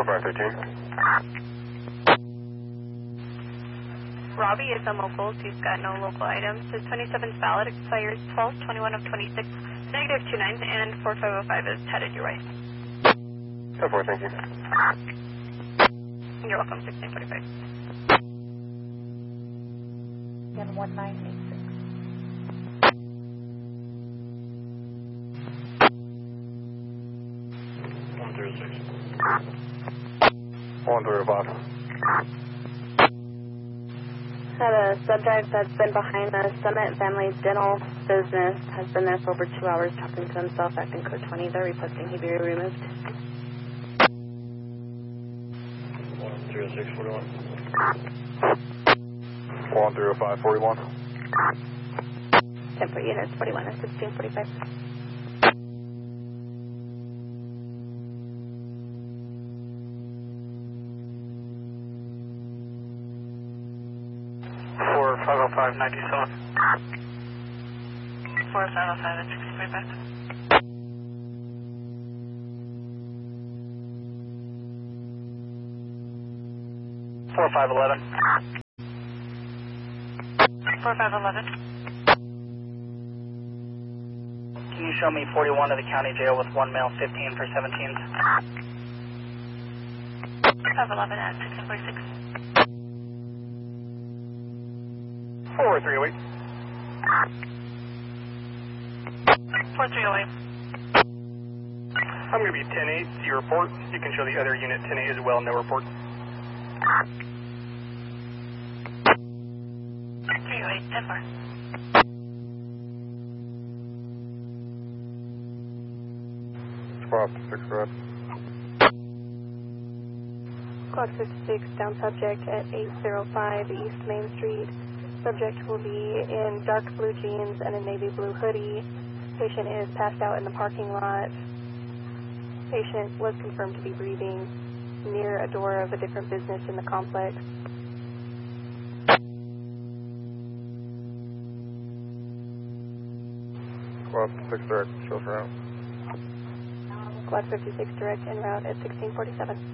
Robbie is on locals. He's got no local items. His 27th ballot expires 12/21 of 26. Negative 29 and 4505 is headed your way. 10-4, thank you. You're welcome, 1645. And 1986. 105. Had a subject that's been behind the Summit Family Dental business, has been there for over 2 hours talking to himself, acting code 20. They're requesting he be removed. 10641. 10541. 10 for units, 41 and 1645. 450597. 4505 and 1645. 4511. 4511. Can you show me 41 to the county jail with one male, 15 for 17s? 511 at 1646. 4308. 4308. I'm going to be 10-8 to your report. You can show the other unit 10-8 as well, no report. 308, 10-4. Squad 6 red. Squad 56, down subject at 805 East Main Street. Subject will be in dark blue jeans and a navy blue hoodie. Patient is passed out in the parking lot. Patient was confirmed to be breathing near a door of a different business in the complex. Squad 6 direct, shows route. Squad 56 direct en route at 1647.